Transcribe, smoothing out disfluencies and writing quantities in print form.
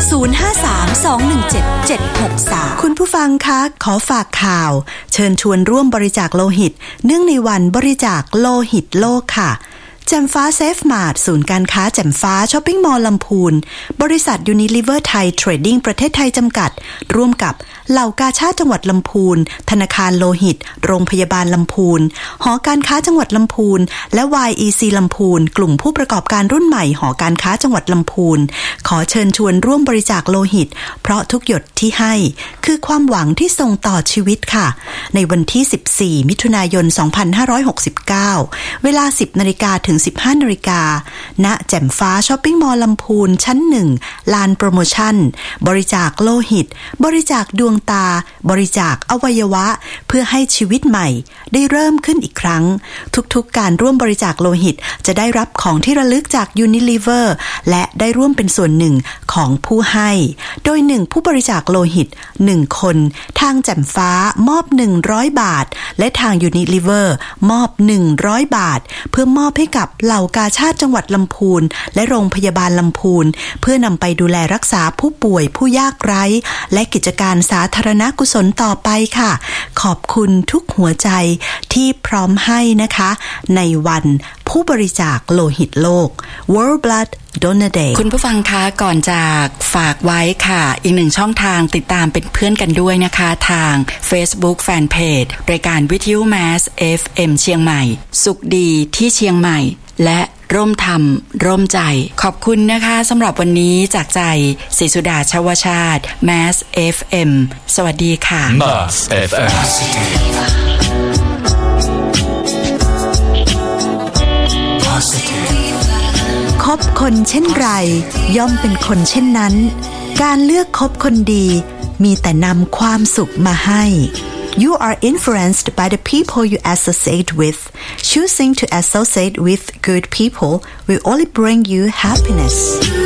053-217-763คุณผู้ฟังคะขอฝากข่าวเชิญชวนร่วมบริจาคโลหิตเนื่องในวันบริจาคโลหิตโลกค่ะแจ่มฟ้าเซฟมาร์ทศูนย์การค้าแจ่มฟ้าช้อปปิ้งมอลล์ลำพูนบริษัทยูนิลิเวอร์ไทยเทรดดิ้งประเทศไทยจำกัดร่วมกับเหล่ากาชาดจังหวัดลำพูนธนาคารโลหิตโรงพยาบาลลำพูนหอการค้าจังหวัดลำพูนและ YEC ลำพูนกลุ่มผู้ประกอบการรุ่นใหม่หอการค้าจังหวัดลำพูนขอเชิญชวนร่วมบริจาคโลหิตเพราะทุกหยดที่ให้คือความหวังที่ส่งต่อชีวิตค่ะในวันที่14มิถุนายน2569เวลา 10:00 นถึง 15:00 นณแจ่มฟ้าช้อปปิ้งมอลล์ลำพูนชั้น1ลานโปรโมชั่นบริจาคโลหิตบริจาคดวงตาบริจาคอวัยวะเพื่อให้ชีวิตใหม่ได้เริ่มขึ้นอีกครั้งทุกๆการร่วมบริจาคโลหิตจะได้รับของที่ระลึกจาก Unilever และได้ร่วมเป็นส่วนหนึ่งของผู้ให้โดย1ผู้บริจาคโลหิต1คนทางแจ่มฟ้ามอบ100บาทและทาง Unilever มอบ100บาทเพื่อมอบให้กับเหล่ากาชาดจังหวัดลำพูนและโรงพยาบาลลำพูนเพื่อนำไปดูแลรักษาผู้ป่วยผู้ยากไร้และกิจการสาธารณกุศลต่อไปค่ะขอบคุณทุกหัวใจที่พร้อมให้นะคะในวันผู้บริจาคโลหิตโลก World Blood Donor Day คุณผู้ฟังคะก่อนจากฝากไว้ค่ะอีกหนึ่งช่องทางติดตามเป็นเพื่อนกันด้วยนะคะทาง Facebook Fanpage รายการวิทยุ Mass FM เชียงใหม่สุขดีที่เชียงใหม่และร่วมทำร่วมใจขอบคุณนะคะสำหรับวันนี้จากใจศรีสุดาชวชาติ Mass FM สวัสดีค่ะ Mass FM คบคนเช่นไรย่อมเป็นคนเช่นนั้นการเลือกคบคนดีมีแต่นำความสุขมาให้ You are influenced by the people you associate with. Choosing to associate with good people will only bring you happiness.